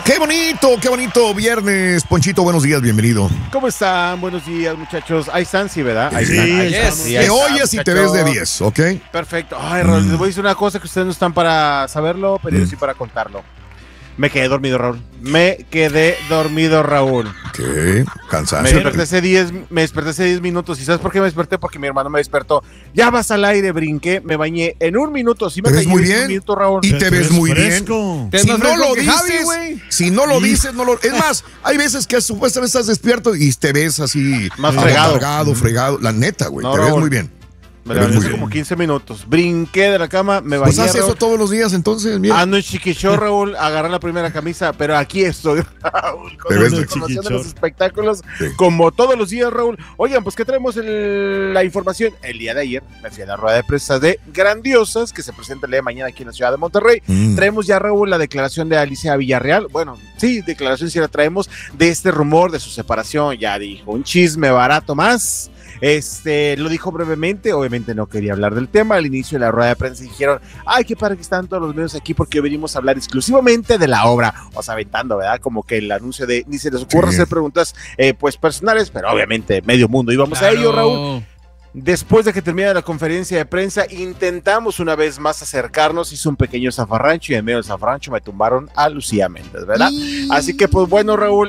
Qué bonito viernes. Ponchito, buenos días, bienvenido. ¿Cómo están? Buenos días, muchachos. Ahí están, sí, ¿verdad? Ahí Sí, están. te oyes y te ves de 10, ¿ok? Perfecto. Ay, Raúl, les voy a decir una cosa que ustedes no están para saberlo, pero yo sí para contarlo. Me quedé dormido, Raúl. ¿Qué? Cansancio. Me desperté hace 10 minutos. ¿Y sabes por qué me desperté? Porque mi hermano me despertó. Ya vas al aire, brinqué, me bañé en un minuto. Sí me Te ves muy en bien. un minuto, Raúl. Y te ves muy bien. Si no lo dices, no lo... Es más, hay veces que supuestamente estás despierto y te ves así... Más fregado. La neta, güey. No, te ves Raúl. muy bien. Me levanté hace como 15 minutos. Brinqué de la cama, me bañé. Pues haces eso todos los días, entonces, mira. Ando en chiquichó, Raúl, agarré la primera camisa, pero aquí estoy, Raúl, con la información de los espectáculos, sí. Como todos los días, Raúl. Oigan, pues, ¿qué traemos la información? El día de ayer me fui a la rueda de prensa de Grandiosas, que se presenta el día de mañana aquí en la ciudad de Monterrey. Traemos ya, Raúl, la declaración de Alicia Villarreal. Bueno, sí, declaración sí la traemos de este rumor de su separación. Ya dijo, un chisme barato más. Lo dijo brevemente, obviamente no quería hablar del tema. Al inicio de la rueda de prensa dijeron, ay, qué padre que están todos los medios aquí porque venimos a hablar exclusivamente de la obra, o sea, aventando, ¿verdad? Como que el anuncio de, ni se les ocurre hacer preguntas, pues personales, pero obviamente medio mundo, y vamos a ello, Raúl. Después de que termina la conferencia de prensa, intentamos una vez más acercarnos, hizo un pequeño zafarrancho y en medio del zafarrancho me tumbaron a Lucía Méndez, ¿verdad? Así que pues bueno, Raúl,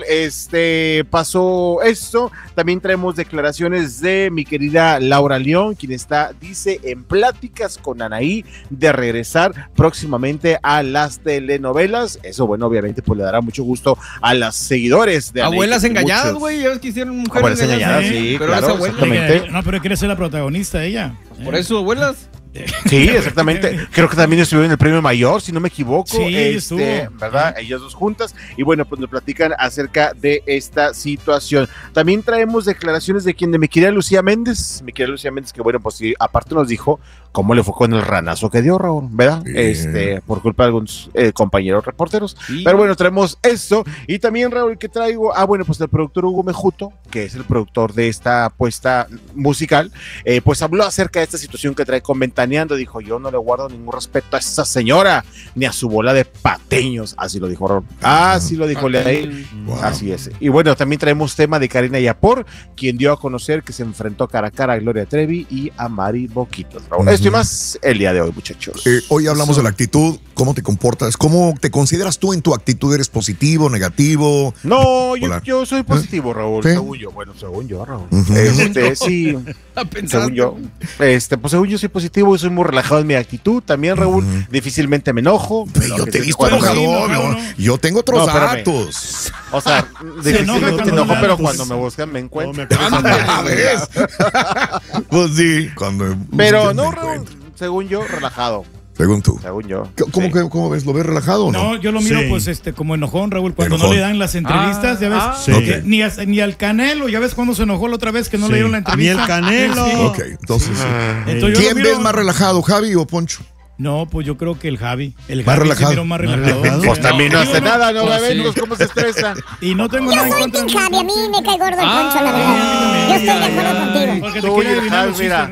pasó esto. También traemos declaraciones de mi querida Laura León, quien dice, en pláticas con Anaí de regresar próximamente a las telenovelas. Eso, bueno, obviamente pues le dará mucho gusto a los seguidores de Anaí. Abuelas engañadas, güey, ya ves que hicieron mujeres abuelas engañadas, sí, pero claro, exactamente. No, pero quiere ser la protagonista ella. Por eso, abuelas. Sí, exactamente. Creo que también estuvieron en el premio mayor, si no me equivoco. Sí, estuvo. ¿Verdad? Ellas dos juntas. Y bueno, pues nos platican acerca de esta situación. También traemos declaraciones de mi querida Lucía Méndez. Mi querida Lucía Méndez, que bueno, pues sí, aparte nos dijo cómo le fue con el ranazo que dio, Raúl, ¿verdad? Por culpa de algunos compañeros reporteros. Sí. Pero bueno, traemos esto. Y también, Raúl, ¿qué traigo? Bueno, pues el productor Hugo Mejuto, que es el productor de esta puesta musical, pues habló acerca de esta situación que trae con Ventaneando. Dijo, yo no le guardo ningún respeto a esa señora, ni a su bola de pateños. Así lo dijo Raúl. Así lo dijo Leay. Wow. Así es. Y bueno, también traemos tema de Karina Yapor, quien dio a conocer que se enfrentó cara a cara a Gloria Trevi y a Mari Boquitos, Raúl. Esto y más el día de hoy, muchachos. Hoy hablamos de la actitud, cómo te comportas, cómo te consideras tú en tu actitud. ¿Eres positivo, negativo? No, yo soy positivo, Raúl. ¿Sí? Según yo, Raúl. Sí. Según yo. Pues según yo soy positivo y soy muy relajado en mi actitud. También, Raúl, difícilmente me enojo. Yo te he visto enojado. Yo tengo otros datos. O sea, difícilmente me enojo, pero cuando me buscan me encuentran. Pues sí. Pero no, Raúl, según yo, relajado. Según tú. Según yo. ¿Cómo ves? ¿Lo ves relajado o no? No, yo lo miro pues como enojón, Raúl, cuando no le dan las entrevistas, ya ves. Okay. Ni al Canelo, ya ves cuando se enojó la otra vez que no le dieron la entrevista. Ni el Canelo. Sí. Ok, entonces Entonces, ¿quién ves más relajado, Javi o Poncho? No, pues yo creo que el Javi. El más Javi relajado. se miró más relajado. Pues también no hace nada, ¿no? A ver, cómo se estresa. Y no tengo Yo nada en soy contra. Team Javi, a mí me cae gordo el Poncho, la verdad. Yo estoy de acuerdo contigo. Porque te quiere adivinar los chistes.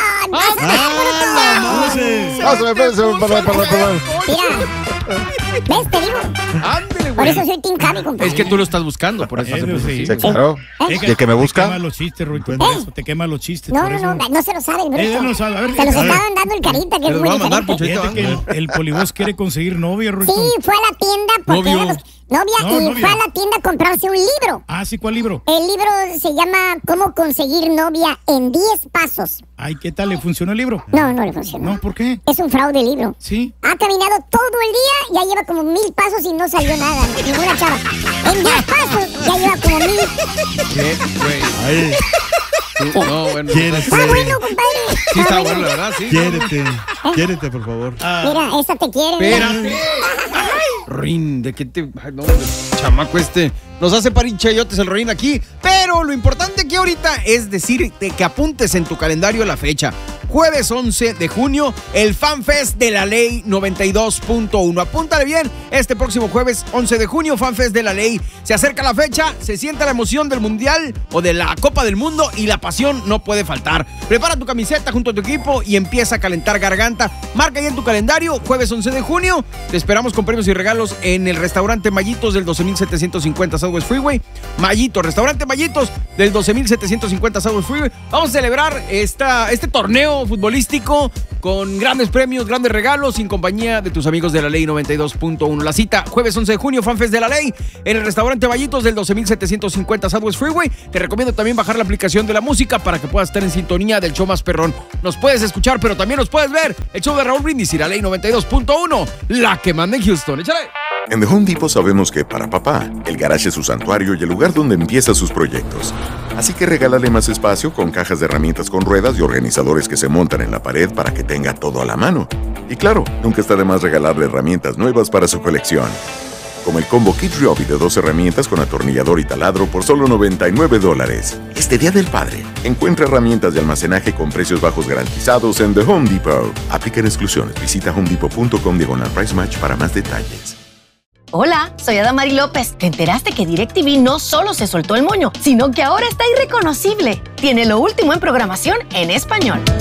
Perdón. Mira, ¿ves? Te digo. Ándale, Por güey. eso soy Team Javi, compadre. Es que tú lo estás buscando, por eso. Sí. Sí, claro. ¿De que me busca? Te quema los chistes, Ruito. Por eso te quema los chistes. No se lo sabe el bruto. No sabe. A ver, se los estaban dando el Carita, que es muy diferente. Fíjate que el Polibos quiere conseguir novia, Ruito. Sí, fue a la tienda porque era novia y fue a la tienda a comprarse un libro. Ah, ¿sí? ¿Cuál libro? El libro se llama ¿Cómo conseguir novia en 10 pasos? Ay, ¿qué tal? ¿Le funcionó el libro? No le funcionó. No, ¿por qué? Es un fraude el libro. Sí. Ha caminado todo el día, ya lleva como 1000 pasos y no salió nada, ninguna chava. En 10 pasos ya lleva como 1000. ¿Qué, güey? Ay, No, bueno. Está bueno, compadre. Sí, está bueno, la verdad, sí. quiérete, por favor. Mira, esa te quiere. Espérate. Rin, ¿de qué te...? Ay, no, chamaco nos hace parinchayotes el Rin aquí, pero lo importante aquí ahorita es decirte que apuntes en tu calendario la fecha. jueves 11 de junio, el FanFest de la Ley 92.1. Apúntale bien, este próximo jueves 11 de junio, FanFest de la Ley. Se acerca la fecha, se siente la emoción del Mundial o de la Copa del Mundo y la pasión no puede faltar. Prepara tu camiseta junto a tu equipo y empieza a calentar garganta. Marca ya en tu calendario, jueves 11 de junio. Te esperamos con premios y regalos en el restaurante Mallitos del 12750 Southwest Freeway. Restaurante Mallitos del 12750 Southwest Freeway. Vamos a celebrar este torneo futbolístico con grandes premios, grandes regalos, en compañía de tus amigos de la Ley 92.1. La cita, jueves 11 de junio, FanFest de la Ley, en el restaurante Mallitos del 12750 Southwest Freeway. Te recomiendo también bajar la aplicación de la música para que puedas estar en sintonía del show más perrón. Nos puedes escuchar, pero también nos puedes ver. El show de Raúl Brindis y la Ley 92.1, la que manda en Houston. ¡Échale! En The Home Depot sabemos que para papá, el garage es su santuario y el lugar donde empieza sus proyectos. Así que regálale más espacio con cajas de herramientas con ruedas y organizadores que se montan en la pared para que tenga todo a la mano. Y claro, nunca está de más regalarle herramientas nuevas para su colección. Como el combo Kid Ryobi de 2 herramientas con atornillador y taladro por solo $99. Este Día del Padre, encuentra herramientas de almacenaje con precios bajos garantizados en The Home Depot. Aplican exclusiones. Visita homedepot.com/price match para más detalles. Hola, soy Adamari López. ¿Te enteraste que DirecTV no solo se soltó el moño, sino que ahora está irreconocible? Tiene lo último en programación en español.